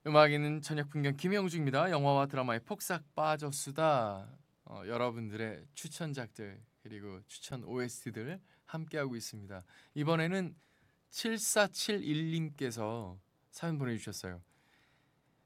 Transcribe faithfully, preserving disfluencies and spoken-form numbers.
음악에는 저녁 풍경 김영주입니다. 영화와 드라마의 폭삭 빠져수다. 어, 여러분들의 추천작들 그리고 추천 오에스티들 함께하고 있습니다. 이번에는 칠사칠일 님께서 사연 보내주셨어요.